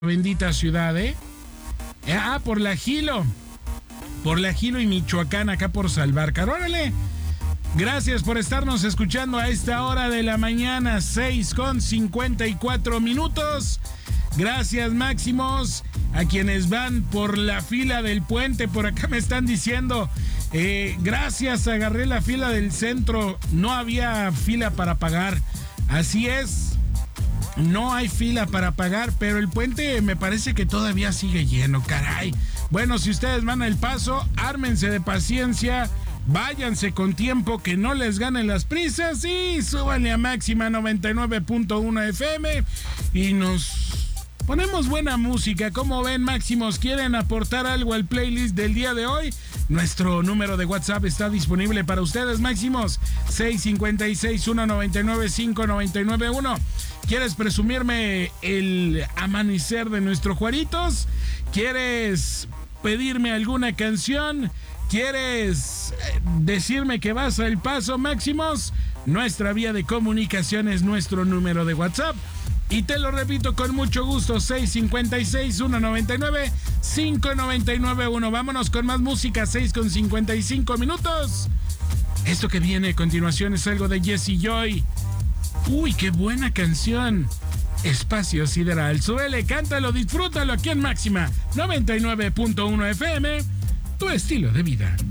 bendita ciudad, ¿eh? Por la Gilo y Michoacán, acá por Salvarcar. ¡Órale! Gracias por estarnos escuchando a esta hora de la mañana, 6:54. Gracias, Máximos, a quienes van por la fila del puente. Por acá me están diciendo, gracias, agarré la fila del centro. No había fila para pagar. Así es, no hay fila para pagar, pero el puente me parece que todavía sigue lleno, caray. Bueno, si ustedes van al Paso, ármense de paciencia. Váyanse con tiempo, que no les ganen las prisas, y súbanle a Máxima 99.1 FM y nos ponemos buena música. ¿Cómo ven, Máximos? ¿Quieren aportar algo al playlist del día de hoy? Nuestro número de WhatsApp está disponible para ustedes, Máximos, 656-199-5991. ¿Quieres presumirme el amanecer de nuestro Juaritos? ¿Quieres pedirme alguna canción? ¿Quieres decirme que vas al Paso, Máximos? Nuestra vía de comunicación es nuestro número de WhatsApp. Y te lo repito con mucho gusto, 656-199-5991. Vámonos con más música, 6:55. Esto que viene a continuación es algo de Jesse Joy. Uy, qué buena canción. Espacio Sideral. Súbele, cántalo, disfrútalo aquí en Máxima 99.1 FM. Tu estilo de vida.